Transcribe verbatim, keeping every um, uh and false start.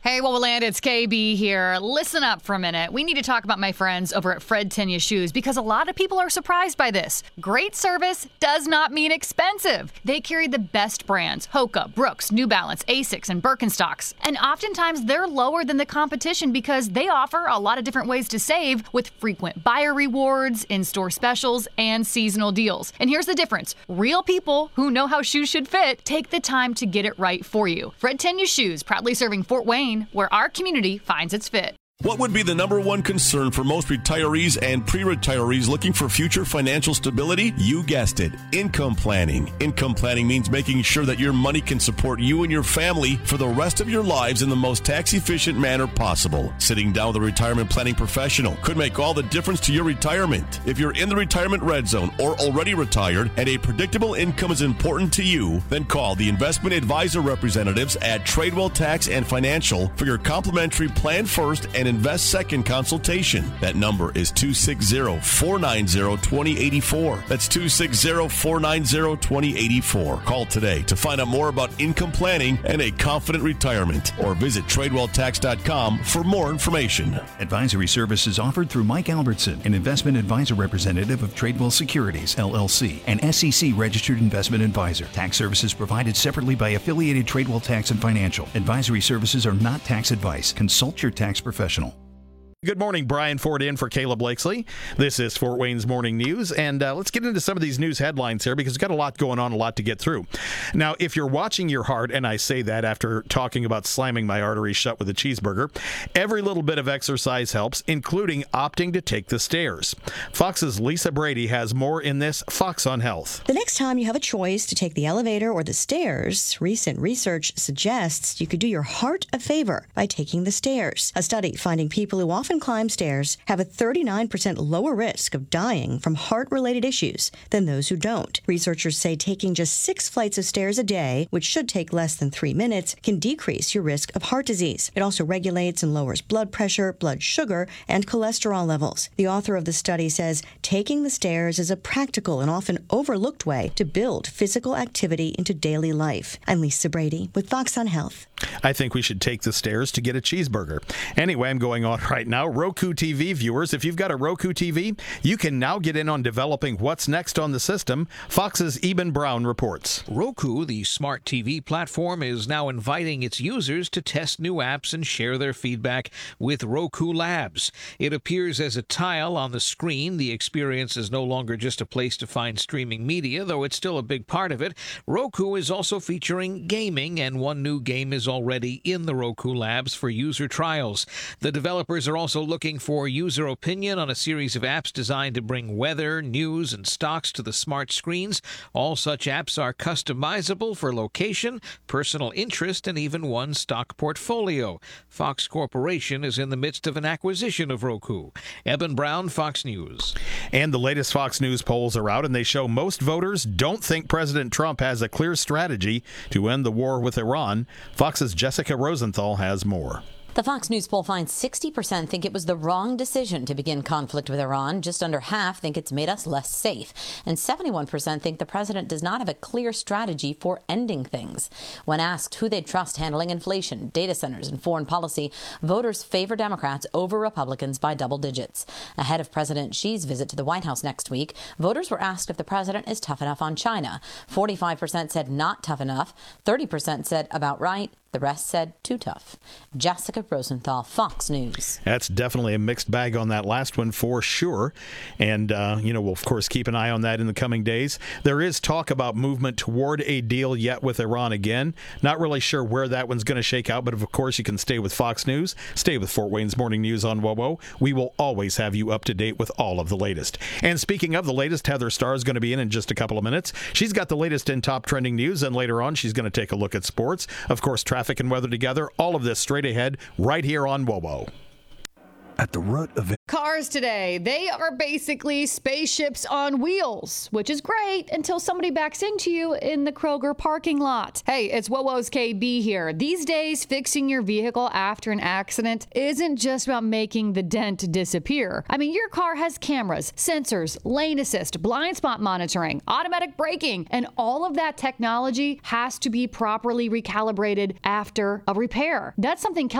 Hey, Wowoland, it's K B here. Listen up for a minute. We need to talk about my friends over at Fred Tenya Shoes because a lot of people are surprised by this. Great service does not mean expensive. They carry the best brands, Hoka, Brooks, New Balance, Asics, and Birkenstocks. And oftentimes they're lower than the competition because they offer a lot of different ways to save with frequent buyer rewards, in-store specials, and seasonal deals. And here's the difference. Real people who know how shoes should fit take the time to get it right for you. Fred Tenya Shoes, proudly serving Fort Wayne, where our community finds its fit. What would be the number one concern for most retirees and pre-retirees looking for future financial stability? You guessed it, income planning. Income planning means making sure that your money can support you and your family for the rest of your lives in the most tax-efficient manner possible. Sitting down with a retirement planning professional could make all the difference to your retirement. If you're in the retirement red zone or already retired and a predictable income is important to you, then call the investment advisor representatives at Tradewell Tax and Financial for your complimentary Plan First and Invest Second consultation. That number is two six zero, four nine zero, two zero eight four. That's two six zero, four nine zero, two zero eight four. Call today to find out more about income planning and a confident retirement, or visit tradewell tax dot com for more information. Advisory services offered through Mike Albertson, an investment advisor representative of Tradewell Securities, L L C, an S E C registered investment advisor. Tax services provided separately by affiliated Tradewell Tax and Financial. Advisory services are not tax advice. Consult your tax professional. Good morning, Brian Ford in for Caleb Blakesley. This is Fort Wayne's Morning News, and uh, let's get into some of these news headlines here because we've got a lot going on, a lot to get through. Now, if you're watching your heart, and I say that after talking about slamming my arteries shut with a cheeseburger, every little bit of exercise helps, including opting to take the stairs. Fox's Lisa Brady has more in this Fox on Health. The next time you have a choice to take the elevator or the stairs, recent research suggests you could do your heart a favor by taking the stairs. A study finding people who often climb stairs have a thirty-nine percent lower risk of dying from heart-related issues than those who don't. Researchers say taking just six flights of stairs a day, which should take less than three minutes, can decrease your risk of heart disease. It also regulates and lowers blood pressure, blood sugar, and cholesterol levels. The author of the study says taking the stairs is a practical and often overlooked way to build physical activity into daily life. I'm Lisa Brady with Fox on Health. I think we should take the stairs to get a cheeseburger. Anyway, I'm going on right now. Roku T V viewers, if you've got a Roku T V, you can now get in on developing what's next on the system. Fox's Eben Brown reports. Roku, the smart T V platform, is now inviting its users to test new apps and share their feedback with Roku Labs. It appears as a tile on the screen. The experience is no longer just a place to find streaming media, though it's still a big part of it. Roku is also featuring gaming, and one new game is already in the Roku Labs for user trials. The developers are also looking for user opinion on a series of apps designed to bring weather, news, and stocks to the smart screens. All such apps are customizable for location, personal interest, and even one stock portfolio. Fox Corporation is in the midst of an acquisition of Roku. Eben Brown, Fox News. And the latest Fox News polls are out, and they show most voters don't think President Trump has a clear strategy to end the war with Iran. Fox's Jessica Rosenthal has more. The Fox News poll finds sixty percent think it was the wrong decision to begin conflict with Iran. Just under half think it's made us less safe. And seventy-one percent think the president does not have a clear strategy for ending things. When asked who they'd trust handling inflation, data centers, and foreign policy, voters favor Democrats over Republicans by double digits. Ahead of President Xi's visit to the White House next week, voters were asked if the president is tough enough on China. forty-five percent said not tough enough, thirty percent said about right, the rest said too tough. Jessica Rosenthal, Fox News. That's definitely a mixed bag on that last one for sure. And, uh, you know, we'll, of course, keep an eye on that in the coming days. There is talk about movement toward a deal yet with Iran again. Not really sure where that one's going to shake out, but of course you can stay with Fox News. Stay with Fort Wayne's Morning News on WOWO. We will always have you up to date with all of the latest. And speaking of the latest, Heather Starr is going to be in in just a couple of minutes. She's got the latest in top trending news, and later on she's going to take a look at sports. Of course, traffic and weather together. All of this straight ahead right here on WOWO. At the root of it. Cars today, they are basically spaceships on wheels, which is great until somebody backs into you in the Kroger parking lot. Hey, it's WOWO's K B here. These days, fixing your vehicle after an accident isn't just about making the dent disappear. I mean, your car has cameras, sensors, lane assist, blind spot monitoring, automatic braking, and all of that technology has to be properly recalibrated after a repair. That's something